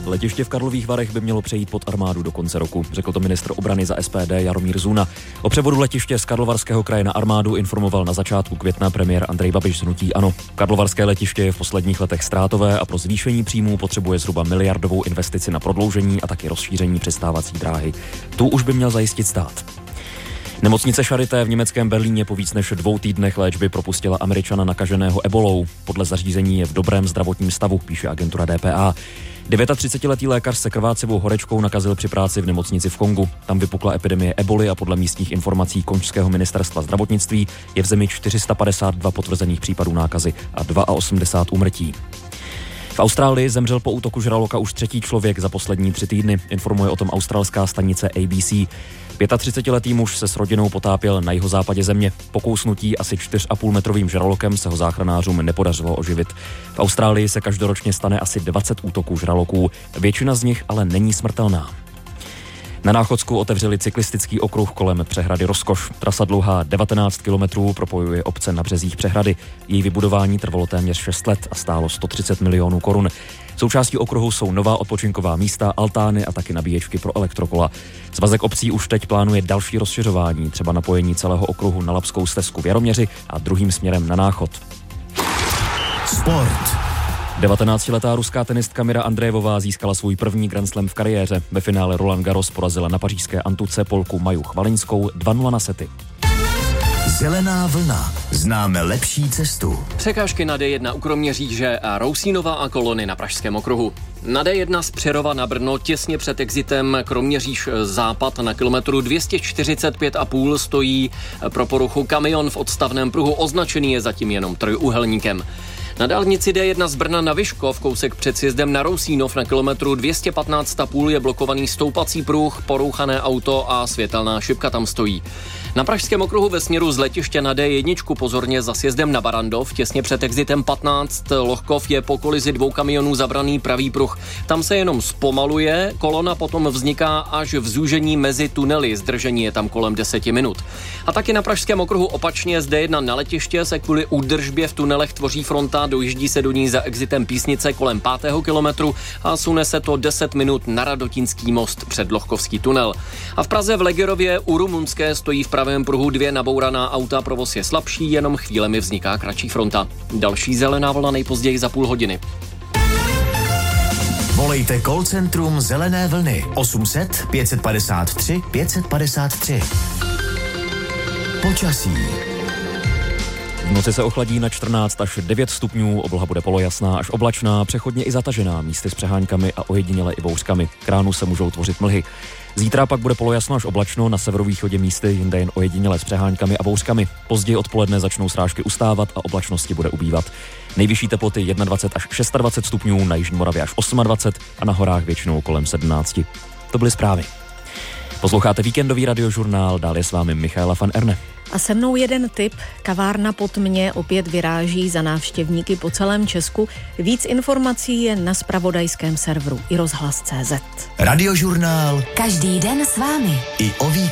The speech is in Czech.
Letiště v Karlových Varech by mělo přejít pod armádu do konce roku, řekl to ministr obrany za SPD Jaromír Zuna. O převodu letiště z Karlovarského kraje na armádu informoval na začátku května premiér Andrej Babiš z hnutí ANO. Karlovarské letiště je v posledních letech ztrátové a pro zvýšení příjmů potřebuje zhruba miliardovou investici na prodloužení a taky rozšíření přistávací dráhy. Tu už by měl zajistit stát. Nemocnice Charité v německém Berlíně po víc než 2 týdnech léčby propustila Američana nakaženého ebolou. Podle zařízení je v dobrém zdravotním stavu, píše agentura DPA. 39letý lékař se krvácivou horečkou nakazil při práci v nemocnici v Kongu. Tam vypukla epidemie eboli a podle místních informací konžského ministerstva zdravotnictví je v zemi 452 potvrzených případů nákazy a 82 úmrtí. V Austrálii zemřel po útoku žraloka už 3. člověk za poslední 3 týdny, informuje o tom australská stanice ABC. 35letý muž se s rodinou potápěl na jihozápadě země. Po kousnutí asi 4,5 metrovým žralokem se ho záchranářům nepodařilo oživit. V Austrálii se každoročně stane asi 20 útoků žraloků, většina z nich ale není smrtelná. Na Náchodsku otevřeli cyklistický okruh kolem přehrady Rozkoš. Trasa dlouhá 19 kilometrů propojuje obce na březích přehrady. Její vybudování trvalo téměř 6 let a stálo 130 milionů korun. Součástí okruhu jsou nová odpočinková místa, altány a taky nabíječky pro elektrokola. Svazek obcí už teď plánuje další rozšiřování, třeba napojení celého okruhu na Labskou stezku v Jaroměři a druhým směrem na Náchod. Sport. 19letá ruská tenistka Mira Andreevová získala svůj první Grand Slam v kariéře. Ve finále Roland Garros porazila na pařížské Antuce Polku Maju Chvaliňskou 2-0 na sety. Zelená vlna. Známe lepší cestu. Překážky na D1 u Kroměříže a Rousínova a kolony na Pražském okruhu. Na D1 z Přerova na Brno těsně před exitem Kroměříž západ na kilometru 245,5 stojí pro poruchu kamion v odstavném pruhu. Označený je zatím jenom trojúhelníkem. Na dálnici D1 z Brna na Vyškov, kousek před sjezdem na Rousínov na kilometru 215,5 je blokovaný stoupací pruh, porouchané auto a světelná šipka tam stojí. Na Pražském okruhu ve směru z letiště na D1 pozorně za sjezdem na Barandov, těsně před exitem 15 Lohkov je po kolizi 2 kamionů zabraný pravý pruh. Tam se jenom zpomaluje, kolona potom vzniká až v zúžení mezi tunely, zdržení je tam kolem 10 minut. A taky na Pražském okruhu opačně z D1 na letiště se kvůli údržbě v tunelech tvoří fronta, dojíždí se do ní za exitem Písnice kolem 5. kilometru a sune se to 10 minut na Radotínský most před Lohkovský tunel. A v Praze v Legerově u Rumunské stojí v pravém pruhu 2 nabouraná auta, provoz je slabší, jenom chvílemi vzniká kratší fronta. Další zelená vlna nejpozději za půl hodiny. Volejte call centrum Zelené vlny 800 553 553. Počasí. V noci se ochladí na 14 až 9 stupňů, obloha bude polojasná až oblačná, přechodně i zatažená, místy s přeháňkami a ojediněle i bouřkami. K ránu se můžou tvořit mlhy. Zítra pak bude polojasno až oblačno, na severovýchodě místy jinde jen ojediněle s přeháňkami a bouřkami. Později odpoledne začnou srážky ustávat a oblačnosti bude ubývat. Nejvyšší teploty 21 až 26 stupňů, na jižní Moravě až 28 a na horách většinou kolem 17. To byly zprávy. Posloucháte víkendový radiožurnál, dál je s vámi Michaela van Erne. A se mnou jeden tip. Kavárna Pod mě opět vyráží za návštěvníky po celém Česku. Víc informací je na zpravodajském serveru iRozhlas.cz. Radiožurnál. Každý den s vámi. I o